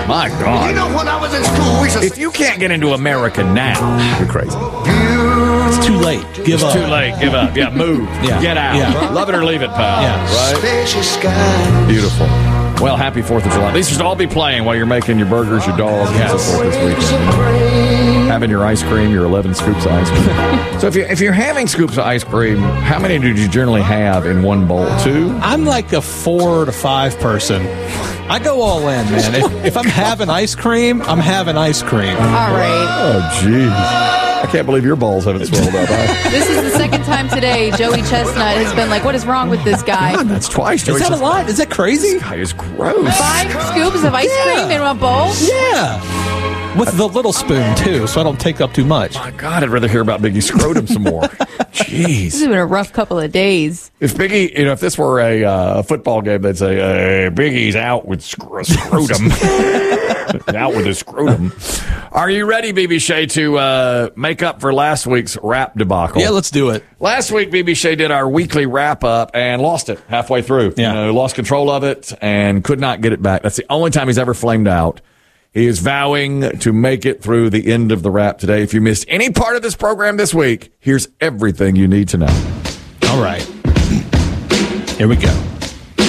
My God. You know, when I was in school, we used to... If you can't get into America now, you're crazy. It's too late. Give up. Too late. Give up. Yeah, move. Yeah. Get out. Yeah. Love it or leave it, pal. Yeah. Right? Special skies. Beautiful. Well, happy 4th of July. These should all be playing while you're making your burgers, your dogs, and so forth this weekend. Having your ice cream, your 11 scoops of ice cream. So if you're having scoops of ice cream, how many do you generally have in one bowl? 2? I'm like a 4 to 5 person. I go all in, man. If I'm having ice cream, I'm having ice cream. All right. Oh, jeez. I can't believe your balls haven't swelled up. This is the second time today Joey Chestnut has been like, what is wrong with this guy? God, that's twice. Is that a lot? Is that crazy? This guy is gross. 5 scoops of ice cream in a bowl? Yeah. With the little spoon, too, so I don't take up too much. My God, I'd rather hear about Biggie's scrotum some more. Jeez. This has been a rough couple of days. If Biggie, if this were a football game, they'd say, Biggie's out with scrotum. Out with his scrotum. Are you ready, BB Shea, to make up for last week's rap debacle? Yeah, let's do it. Last week, BB Shea did our weekly wrap-up and lost it halfway through. Yeah. Lost control of it and could not get it back. That's the only time he's ever flamed out. He is vowing to make it through the end of the rap today. If you missed any part of this program this week, here's everything you need to know. All right. Here we go.